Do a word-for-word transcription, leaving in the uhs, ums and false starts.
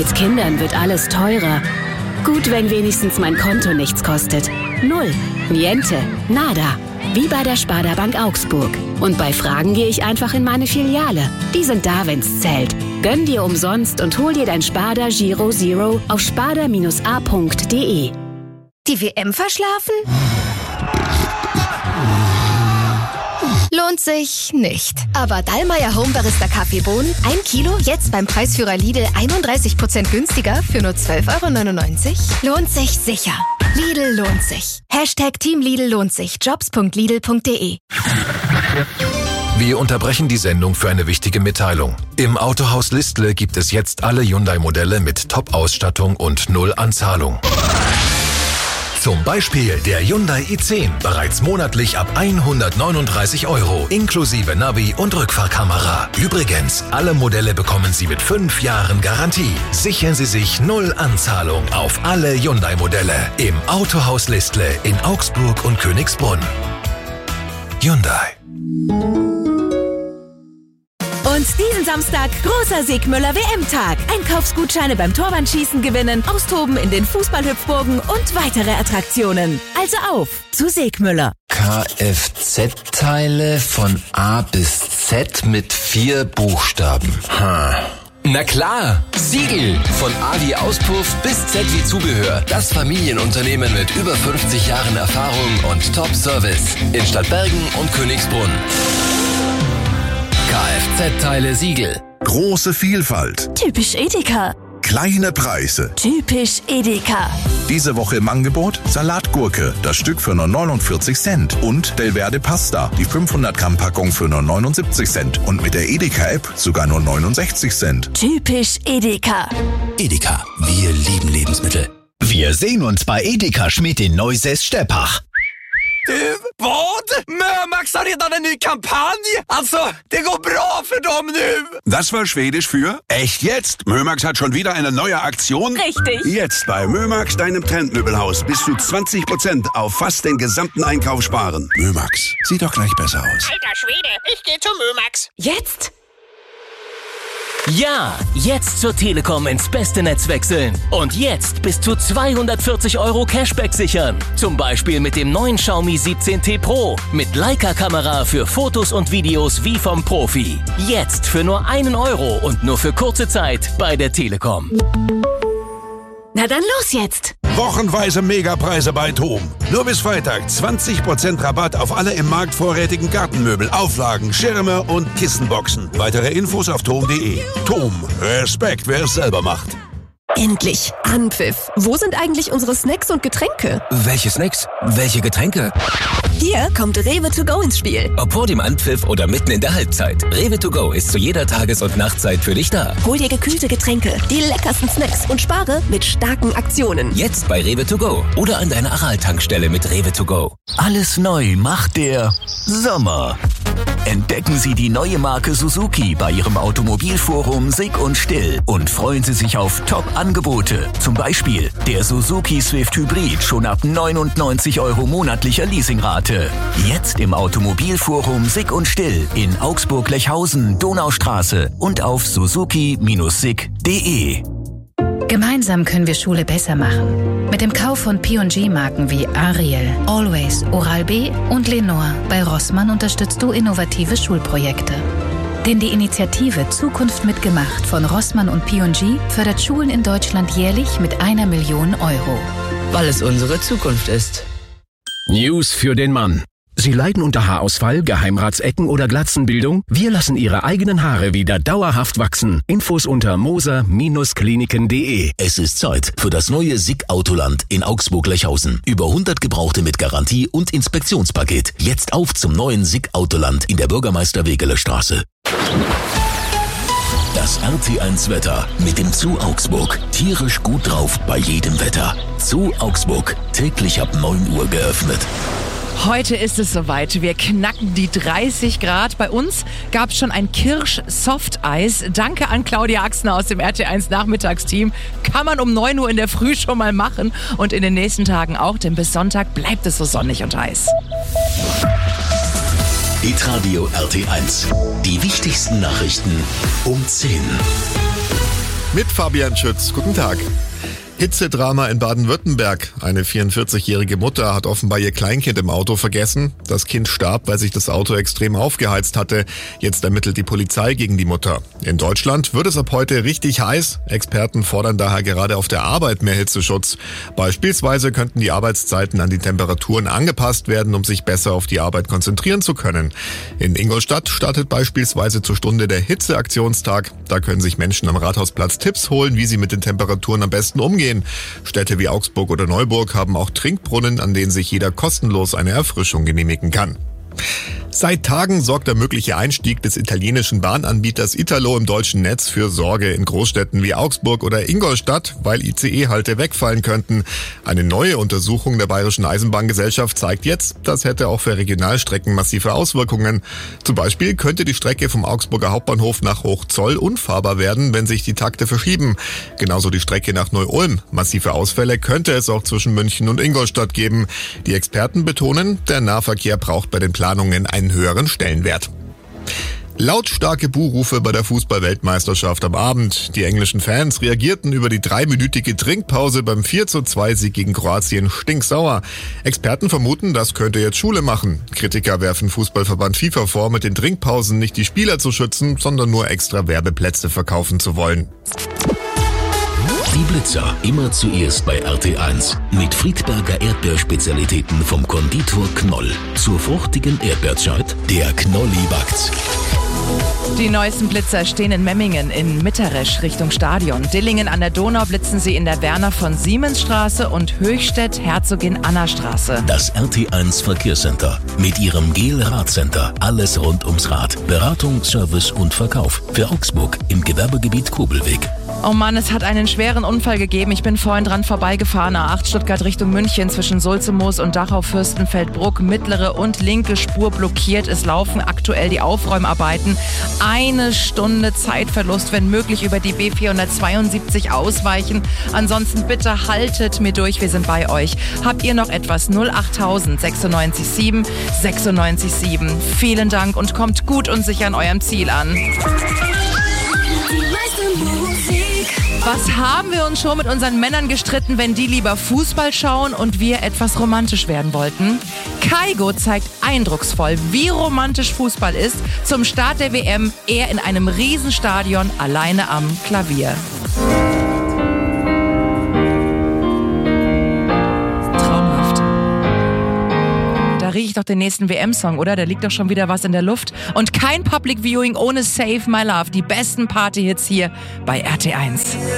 Mit Kindern wird alles teurer. Gut, wenn wenigstens mein Konto nichts kostet. Null. Niente. Nada. Wie bei der Sparda Bank Augsburg. Und bei Fragen gehe ich einfach in meine Filiale. Die sind da, wenn's zählt. Gönn dir umsonst und hol dir dein Sparda Giro Zero auf sparda Bindestrich a Punkt de. Die W M verschlafen? Lohnt sich nicht. Aber Dallmayr Home Barista Kaffeebohnen, ein Kilo, jetzt beim Preisführer Lidl einunddreißig Prozent günstiger für nur zwölf Euro neunundneunzig. Lohnt sich sicher. Lidl lohnt sich. Hashtag Team Lidl lohnt sich. Jobs Punkt lidl Punkt de. Wir unterbrechen die Sendung für eine wichtige Mitteilung. Im Autohaus Listle gibt es jetzt alle Hyundai-Modelle mit Top-Ausstattung und null Anzahlung. Zum Beispiel der Hyundai i zehn, bereits monatlich ab hundertneununddreißig Euro, inklusive Navi und Rückfahrkamera. Übrigens, alle Modelle bekommen Sie mit fünf Jahren Garantie. Sichern Sie sich null Anzahlung auf alle Hyundai-Modelle im Autohaus Listle in Augsburg und Königsbrunn. Hyundai. Und diesen Samstag großer Segmüller W M-Tag. Einkaufsgutscheine beim Torwandschießen gewinnen, austoben in den Fußballhüpfburgen und weitere Attraktionen. Also auf zu Segmüller. Kfz-Teile von A bis Z mit vier Buchstaben. Ha. Na klar, Siegel. Von A wie Auspuff bis Z wie Zubehör. Das Familienunternehmen mit über fünfzig Jahren Erfahrung und Top-Service. In Stadtbergen und Königsbrunn. Kfz-Teile Siegel. Große Vielfalt. Typisch Edeka. Kleine Preise. Typisch Edeka. Diese Woche im Angebot Salatgurke, das Stück für nur neunundvierzig Cent. Und Delverde Pasta, die fünfhundert Gramm Packung für nur neunundsiebzig Cent. Und mit der Edeka-App sogar nur neunundsechzig Cent. Typisch Edeka. Edeka, wir lieben Lebensmittel. Wir sehen uns bei Edeka Schmidt in Neusäß-Steppach. Du, vad? Mömax har redan en ny kampanj. Alltså, det går bra för dem nu. Das war Schwedisch für echt jetzt. Mömax hat schon wieder eine neue Aktion. Richtig. Jetzt bei Mömax, deinem Trendmöbelhaus, bis zu zwanzig Prozent auf fast den gesamten Einkauf sparen. Mömax, sieht doch gleich besser aus. Alter Schwede, ich gehe zu Mömax. Jetzt? Ja, jetzt zur Telekom ins beste Netz wechseln. Und jetzt bis zu zweihundertvierzig Euro Cashback sichern. Zum Beispiel mit dem neuen Xiaomi siebzehn T Pro. Mit Leica-Kamera für Fotos und Videos wie vom Profi. Jetzt für nur einen Euro und nur für kurze Zeit bei der Telekom. Na dann los jetzt. Wochenweise Megapreise bei Thom. Nur bis Freitag zwanzig Prozent Rabatt auf alle im Markt vorrätigen Gartenmöbel, Auflagen, Schirme und Kissenboxen. Weitere Infos auf thom punkt de. Thom. Respekt, wer es selber macht. Endlich Anpfiff. Wo sind eigentlich unsere Snacks und Getränke? Welche Snacks? Welche Getränke? Hier kommt Rewe to go ins Spiel. Ob vor dem Anpfiff oder mitten in der Halbzeit. Rewe to go ist zu jeder Tages- und Nachtzeit für dich da. Hol dir gekühlte Getränke, die leckersten Snacks und spare mit starken Aktionen. Jetzt bei Rewe to go oder an deiner Aral-Tankstelle mit Rewe to go. Alles neu macht der Sommer. Entdecken Sie die neue Marke Suzuki bei Ihrem Automobilforum Sick und Still und freuen Sie sich auf Top-Angebote. Zum Beispiel der Suzuki Swift Hybrid schon ab neunundneunzig Euro monatlicher Leasingrate. Jetzt im Automobilforum Sick und Still in Augsburg-Lechhausen, Donaustraße und auf suzuki Bindestrich sick Punkt de. Gemeinsam können wir Schule besser machen. Mit dem Kauf von P und G-Marken wie Ariel, Always, Oral-B und Lenore bei Rossmann unterstützt du innovative Schulprojekte. Denn die Initiative Zukunft mitgemacht von Rossmann und P und G fördert Schulen in Deutschland jährlich mit einer Million Euro. Weil es unsere Zukunft ist. News für den Mann. Sie leiden unter Haarausfall, Geheimratsecken oder Glatzenbildung? Wir lassen Ihre eigenen Haare wieder dauerhaft wachsen. Infos unter moser Bindestrich kliniken Punkt de. Es ist Zeit für das neue Sick Autoland in Augsburg-Lechhausen. Über hundert Gebrauchte mit Garantie und Inspektionspaket. Jetzt auf zum neuen Sick Autoland in der Bürgermeister-Wegeler Straße. Das R T eins Wetter mit dem Zoo Augsburg. Tierisch gut drauf bei jedem Wetter. Zoo Augsburg. Täglich ab neun Uhr geöffnet. Heute ist es soweit. Wir knacken die dreißig Grad. Bei uns gab es schon ein Kirsch-Softeis. Danke an Claudia Axner aus dem R T eins Nachmittagsteam. Kann man um neun Uhr in der Früh schon mal machen. Und in den nächsten Tagen auch, denn bis Sonntag bleibt es so sonnig und heiß. Hitradio R T eins. Die wichtigsten Nachrichten um zehn. mit Fabian Schütz. Guten Tag. Hitzedrama in Baden-Württemberg. Eine vierundvierzigjährige Mutter hat offenbar ihr Kleinkind im Auto vergessen. Das Kind starb, weil sich das Auto extrem aufgeheizt hatte. Jetzt ermittelt die Polizei gegen die Mutter. In Deutschland wird es ab heute richtig heiß. Experten fordern daher gerade auf der Arbeit mehr Hitzeschutz. Beispielsweise könnten die Arbeitszeiten an die Temperaturen angepasst werden, um sich besser auf die Arbeit konzentrieren zu können. In Ingolstadt startet beispielsweise zur Stunde der Hitzeaktionstag. Da können sich Menschen am Rathausplatz Tipps holen, wie sie mit den Temperaturen am besten umgehen. Städte wie Augsburg oder Neuburg haben auch Trinkbrunnen, an denen sich jeder kostenlos eine Erfrischung genehmigen kann. Seit Tagen sorgt der mögliche Einstieg des italienischen Bahnanbieters Italo im deutschen Netz für Sorge in Großstädten wie Augsburg oder Ingolstadt, weil I C E-Halte wegfallen könnten. Eine neue Untersuchung der Bayerischen Eisenbahngesellschaft zeigt jetzt, das hätte auch für Regionalstrecken massive Auswirkungen. Zum Beispiel könnte die Strecke vom Augsburger Hauptbahnhof nach Hochzoll unfahrbar werden, wenn sich die Takte verschieben. Genauso die Strecke nach Neu-Ulm. Massive Ausfälle könnte es auch zwischen München und Ingolstadt geben. Die Experten betonen, der Nahverkehr braucht bei den Planungen einen höheren Stellenwert. Lautstarke Buhrufe bei der Fußball-Weltmeisterschaft am Abend. Die englischen Fans reagierten über die dreiminütige Trinkpause beim vier zu zwei Sieg gegen Kroatien stinksauer. Experten vermuten, das könnte jetzt Schule machen. Kritiker werfen Fußballverband FIFA vor, mit den Trinkpausen nicht die Spieler zu schützen, sondern nur extra Werbeplätze verkaufen zu wollen. Die Blitzer immer zuerst bei R T eins. Mit Friedberger Erdbeerspezialitäten vom Konditor Knoll. Zur fruchtigen Erdbeerzeit, der Knolli backt's. Die neuesten Blitzer stehen in Memmingen in Mitteresch Richtung Stadion. Dillingen an der Donau blitzen sie in der Werner von Siemens Straße und Höchstädt Herzogin Anna Straße. Das R T eins Verkehrscenter mit ihrem Gel-Radcenter. Alles rund ums Rad. Beratung, Service und Verkauf. Für Augsburg im Gewerbegebiet Kobelweg. Oh Mann, es hat einen schweren Unfall gegeben. Ich bin vorhin dran vorbeigefahren. A acht Stuttgart Richtung München zwischen Sulzemoos und Dachau-Fürstenfeldbruck. Mittlere und linke Spur blockiert. Es laufen aktuell die Aufräumarbeiten. Eine Stunde Zeitverlust, wenn möglich über die B vierhundertzweiundsiebzig ausweichen. Ansonsten bitte haltet mir durch, wir sind bei euch. Habt ihr noch etwas? null acht null null sechs sieben sechs sechs sieben. Vielen Dank und kommt gut und sicher an eurem Ziel an. Was haben wir uns schon mit unseren Männern gestritten, wenn die lieber Fußball schauen und wir etwas romantisch werden wollten? Kaigo zeigt eindrucksvoll, wie romantisch Fußball ist. Zum Start der W M er in einem Riesenstadion alleine am Klavier. Traumhaft. Da rieche ich doch den nächsten W M-Song, oder? Da liegt doch schon wieder was in der Luft. Und kein Public Viewing ohne Save My Love. Die besten Party-Hits hier bei R T eins.